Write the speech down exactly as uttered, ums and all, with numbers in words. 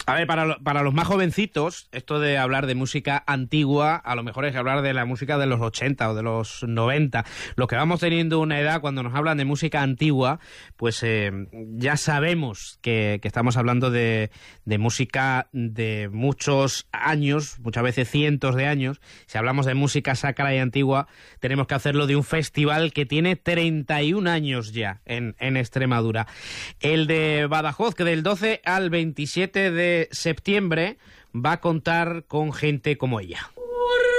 A ver, para, lo, para los más jovencitos, esto de hablar de música antigua, a lo mejor es hablar de la música de los ochenta o de los noventa. Los que vamos teniendo una edad, cuando nos hablan de música antigua, pues eh, ya sabemos que, que estamos hablando de, de música de muchos años, muchas veces cientos de años. Si hablamos de música sacra y antigua, tenemos que hacerlo de un festival que tiene treinta y un años ya en, en Extremadura. El de Badajoz, que del doce al veintisiete de septiembre va a contar con gente como ella.